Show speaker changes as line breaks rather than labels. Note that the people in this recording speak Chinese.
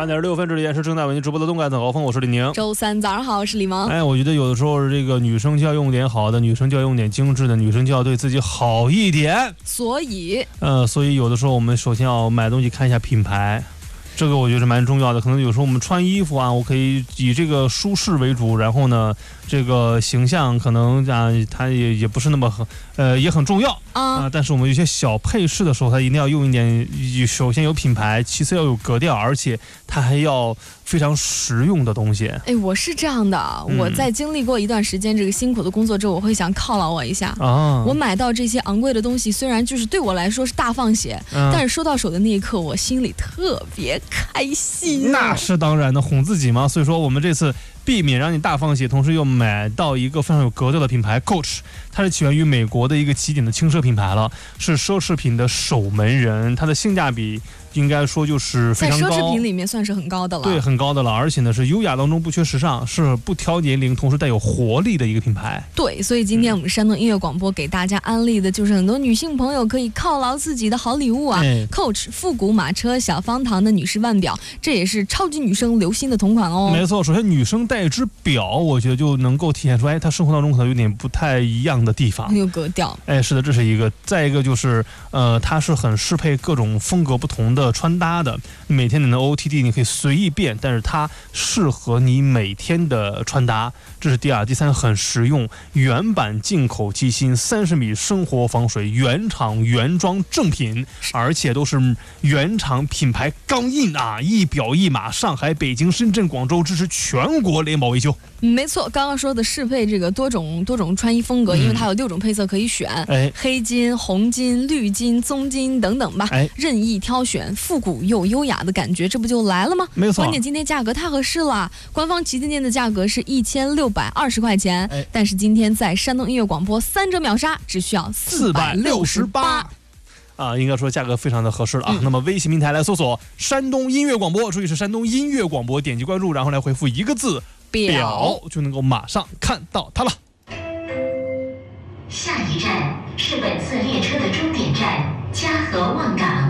8点6分，这里也是正在为您直播的动感早高峰，我是李宁。
周三早上好，我是李萌。
我觉得有的时候这个女生就要用点好的，女生就要用点精致的，女生就要对自己好一点。
所以
有的时候我们首先要买东西看一下品牌。这个我觉得是蛮重要的，可能有时候我们穿衣服啊，我可以以这个舒适为主，然后呢，这个形象可能它也不是那么也很重要啊。但是我们有些小配饰的时候，它一定要用一点，首先有品牌，其次要有格调，而且它还要非常实用的东西。
我是这样的，我在经历过一段时间这个辛苦的工作之后，我会想犒劳我一下啊。我买到这些昂贵的东西，虽然就是对我来说是大放血，但是收到手的那一刻，我心里特别开心。
那是当然的，哄自己嘛。所以说我们这次避免让你大放血，同时又买到一个非常有格调的品牌 Coach， 它是起源于美国的一个起点的轻奢品牌了，是奢侈品的守门人，它的性价比应该说就是非常高，
在奢侈品里面算是很高的了。
对，很高的了，而且呢是优雅当中不缺时尚，是不挑年龄，同时带有活力的一个品牌。
对，所以今天我们山东音乐广播给大家安利的就是很多女性朋友可以犒劳自己的好礼物啊。Coach 复古马车小方糖的女士腕表，这也是超级女生流行的同款哦。
没错，首先女生戴一只表，我觉得就能够体现出她生活当中可能有点不太一样的地方，
很有格调。
是的，这是一个。再一个就是它是很适配各种风格不同的穿搭的，每天你的 OOTD 你可以随意变，但是它适合你每天的穿搭，这是第二。第三，很实用，原版进口机芯，30米生活防水，原厂原装正品，而且都是原厂品牌钢印啊，一表一码，上海、北京、深圳、广州支持全国联保维修。
没错，刚刚说的适配这个多种穿衣风格，因为它有6种配色可以选，黑金、红金、绿金、棕金等等吧，任意挑选，复古又优雅的感觉，这不就来了吗？
没错，
关键今天价格太合适了，官方旗舰店的价格是1620块钱，但是今天在山东音乐广播3折秒杀，只需要468。
应该说价格非常的合适了啊。那么微信平台来搜索山东音乐广播，注意是山东音乐广播，点击关注，然后来回复一个字表，就能够马上看到它了。
下一站是本次列车的终点站嘉禾望岗。